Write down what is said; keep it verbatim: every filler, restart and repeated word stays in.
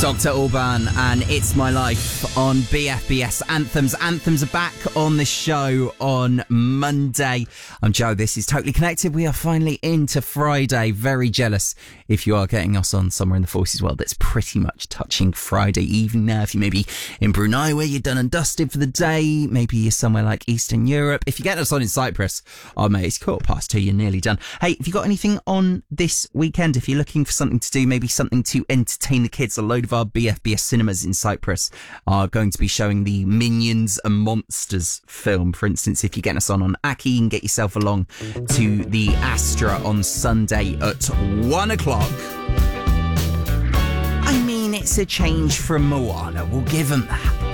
Doctor Alban and It's My Life on B F B S Anthems. Anthems are back on the show on Monday. I'm Joe. This is Totally Connected. We are finally into Friday. Very jealous if you are getting us on somewhere in the Forces world that's pretty much touching Friday evening now. If you may be in Brunei where you're done and dusted for the day, maybe you're somewhere like Eastern Europe. If you get us on in Cyprus, oh mate, it's quarter past two, you're nearly done. Hey, have you got anything on this weekend? If you're looking for something to do, maybe something to entertain the kids, a load of our B F B S cinemas in Cyprus are going to be showing the Minions and Monsters film. For instance, if you're getting us on on Aki, you can get yourself along to the Astra on Sunday at one o'clock. I mean, it's a change from Moana. We'll give them that.